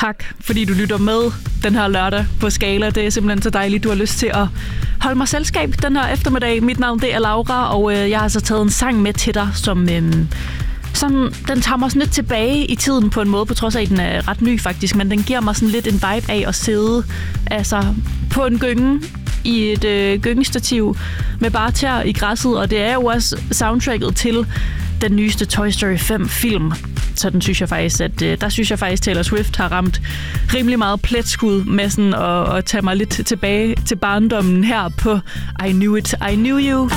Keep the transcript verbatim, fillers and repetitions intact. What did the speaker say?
tak, fordi du lytter med den her lørdag på Skala. Det er simpelthen så dejligt, du har lyst til at holde mig selskab den her eftermiddag. Mit navn det er Laura, og øh, jeg har altså taget en sang med til dig, som... Øh, Sådan, den tager mig sådan lidt tilbage i tiden på en måde, på trods af, at den er ret ny faktisk, men den giver mig sådan lidt en vibe af at sidde altså, på en gynge i et øh, gyngestativ med bare tær i græsset, og det er jo også soundtracket til den nyeste Toy Story fem film. Så den synes jeg faktisk, at øh, der synes jeg faktisk, Taylor Swift har ramt rimelig meget pletskud med sådan at, at tage mig lidt tilbage til barndommen her på I Knew It, I Knew You.